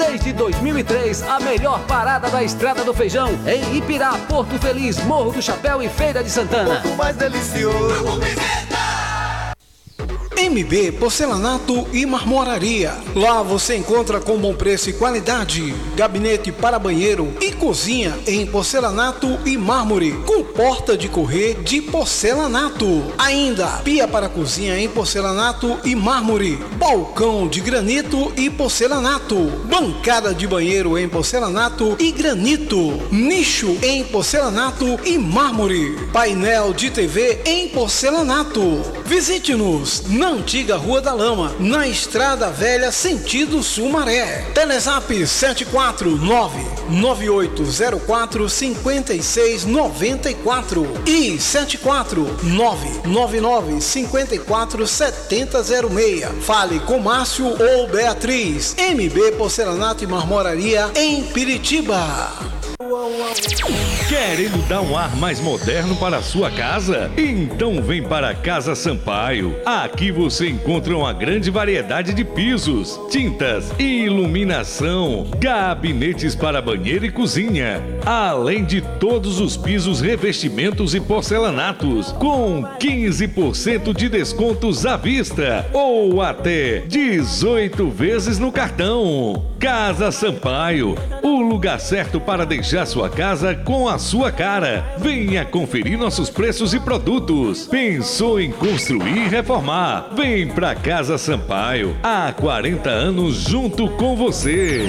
Desde 2003, a melhor parada da Estrada do Feijão, em Ipirá, Porto Feliz, Morro do Chapéu e Feira de Santana. Quanto mais delicioso. MB Porcelanato e Marmoraria. Lá você encontra com bom preço e qualidade. Gabinete para banheiro e cozinha em porcelanato e mármore, com porta de correr de porcelanato. Ainda pia para cozinha em porcelanato e mármore, balcão de granito e porcelanato, bancada de banheiro em porcelanato e granito, nicho em porcelanato e mármore, painel de TV em porcelanato. Visite-nos na antiga Rua da Lama, na Estrada Velha, sentido Sumaré. Telezap 749-9804-5694 e 749-9954-7006. Fale com Márcio ou Beatriz. MB Porcelanato e Marmoraria em Piritiba. Querendo dar um ar mais moderno para a sua casa? Então vem para a Casa Sampaio. Aqui você encontra uma grande variedade de pisos, tintas, iluminação, gabinetes para banheiro e cozinha, além de todos os pisos, revestimentos e porcelanatos, com 15% de descontos à vista ou até 18 vezes no cartão. Casa Sampaio, o lugar certo para deixar sua casa com a sua cara. Venha conferir nossos preços e produtos. Pensou em construir e reformar? Vem pra Casa Sampaio. Há 40 anos junto com você.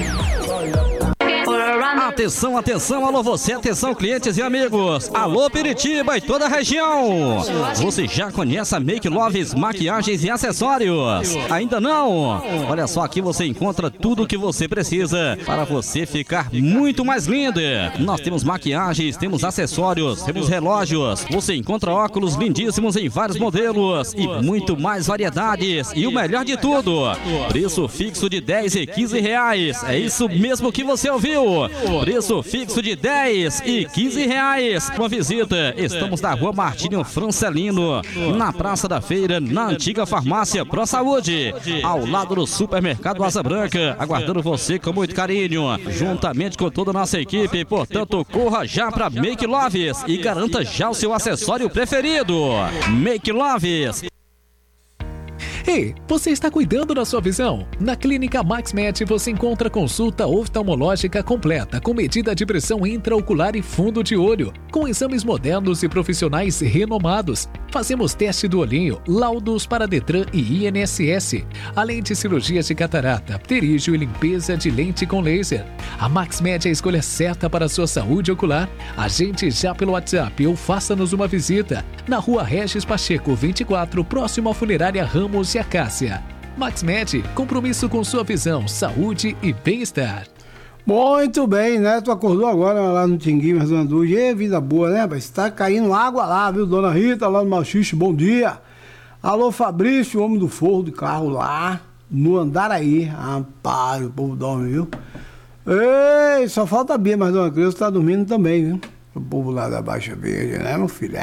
Atenção, atenção, alô você, atenção clientes e amigos. Alô Piritiba e toda a região. Você já conhece a Make Loves Maquiagens e Acessórios? Ainda não? Olha só, aqui você encontra tudo o que você precisa para você ficar muito mais linda. Nós temos maquiagens, temos acessórios, temos relógios. Você encontra óculos lindíssimos em vários modelos e muito mais variedades. E o melhor de tudo, preço fixo de 10 e 15 reais. É isso mesmo que você ouviu. Preço fixo de 10 e 15 reais. Uma visita. Estamos na Rua Martinho Francelino, na Praça da Feira, na antiga farmácia Pro Saúde, ao lado do supermercado Asa Branca, aguardando você com muito carinho, juntamente com toda a nossa equipe. Portanto, corra já para Make Loves e garanta já o seu acessório preferido. Make Loves. Ei, você está cuidando da sua visão? Na Clínica MaxMed você encontra consulta oftalmológica completa com medida de pressão intraocular e fundo de olho, com exames modernos e profissionais renomados. Fazemos teste do olhinho, laudos para Detran e INSS, além de cirurgias de catarata, pterígio e limpeza de lente com laser. A MaxMed é a escolha certa para a sua saúde ocular. Agende já pelo WhatsApp ou faça-nos uma visita na Rua Regis Pacheco 24, próximo à Funerária Ramos e Acácia. MaxMed, compromisso com sua visão, saúde e bem-estar. Muito bem, né? Tu acordou agora lá no Tinguim, mas Dona Dulce, vida boa, né? Mas tá caindo água lá, viu? Dona Rita, lá no Machixe, bom dia. Alô, Fabrício, homem do forro de carro lá, no Andaraí. Rapaz, o povo dorme, viu? Ei, só falta a Bia, mas Dona Creuza tá dormindo também, viu? O povo lá da Baixa Verde, né, meu filho?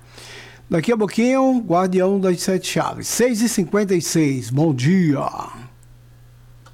Daqui a pouquinho, Guardião das Sete Chaves, 6h56, bom dia.